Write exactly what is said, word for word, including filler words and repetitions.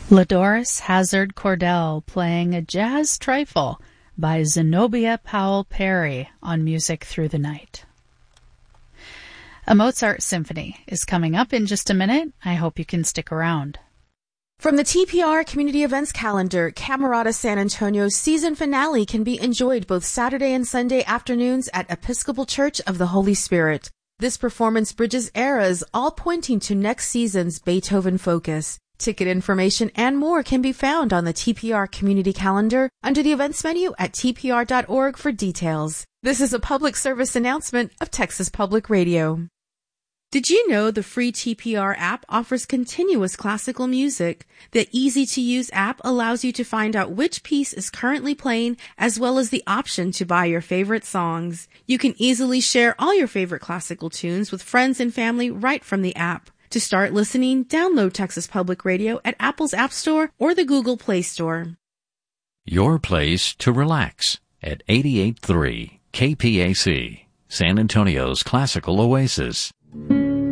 Ladoris Hazard Cordell playing a jazz trifle by Zenobia Powell Perry on Music Through the Night. A Mozart symphony is coming up in just a minute. I hope you can stick around. From the T P R Community Events calendar, Camerata San Antonio's season finale can be enjoyed both Saturday and Sunday afternoons at Episcopal Church of the Holy Spirit. This performance bridges eras, all pointing to next season's Beethoven focus. Ticket information and more can be found on the T P R Community Calendar under the events menu at t p r dot org for details. This is a public service announcement of Texas Public Radio. Did you know the free T P R app offers continuous classical music? The easy-to-use app allows you to find out which piece is currently playing, as well as the option to buy your favorite songs. You can easily share all your favorite classical tunes with friends and family right from the app. To start listening, download Texas Public Radio at Apple's App Store or the Google Play Store. Your place to relax at eighty-eight point three K P A C, San Antonio's classical oasis.